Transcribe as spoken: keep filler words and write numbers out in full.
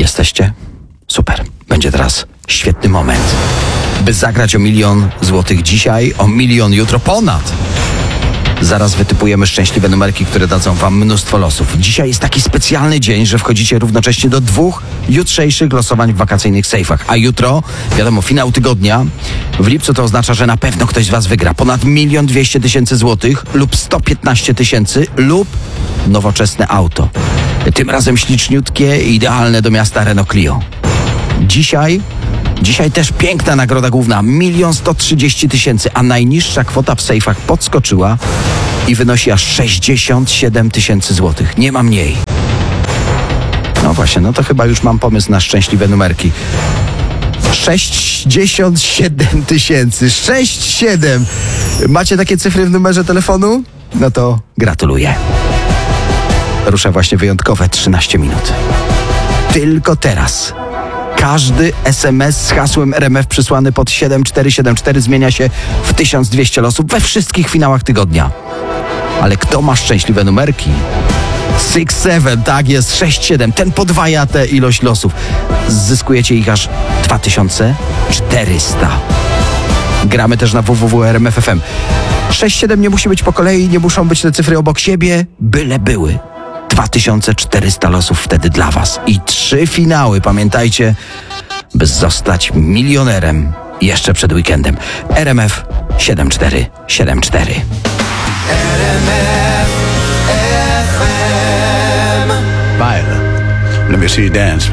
Jesteście? Super. Będzie teraz świetny moment, by zagrać o milion złotych dzisiaj, o milion jutro, ponad. Zaraz wytypujemy szczęśliwe numerki, które dadzą wam mnóstwo losów. Dzisiaj jest taki specjalny dzień, że wchodzicie równocześnie do dwóch jutrzejszych losowań w wakacyjnych sejfach. A jutro, wiadomo, finał tygodnia. W lipcu to oznacza, że na pewno ktoś z was wygra ponad milion dwieście tysięcy złotych lub sto piętnaście tysięcy lub nowoczesne auto. Tym razem śliczniutkie i idealne do miasta Renault Clio. Dzisiaj... Dzisiaj też piękna nagroda główna, milion sto trzydzieści tysięcy, a najniższa kwota w sejfach podskoczyła i wynosi aż sześćdziesiąt siedem tysięcy złotych. Nie ma mniej. No właśnie, no to chyba już mam pomysł na szczęśliwe numerki. sześćdziesiąt siedem tysięcy, sześć siedem. Macie takie cyfry w numerze telefonu? No to gratuluję. Rusza właśnie wyjątkowe trzynaście minut. Tylko teraz. Każdy es em es z hasłem R M F przysłany pod siedem cztery siedem cztery zmienia się w tysiąc dwieście losów we wszystkich finałach tygodnia. Ale kto ma szczęśliwe numerki? sześć siedem, tak jest, sześć siedem. Ten podwaja tę ilość losów. Zyskujecie ich aż dwa tysiące czterysta. Gramy też na w w w kropka r m f kropka f m. sześć siedem nie musi być po kolei, nie muszą być te cyfry obok siebie, byle były. dwa tysiące czterysta losów wtedy dla was. I trzy finały, pamiętajcie, by zostać milionerem jeszcze przed weekendem. R M F siedem cztery siedem cztery. R M F F M. Viola, let me see you dance,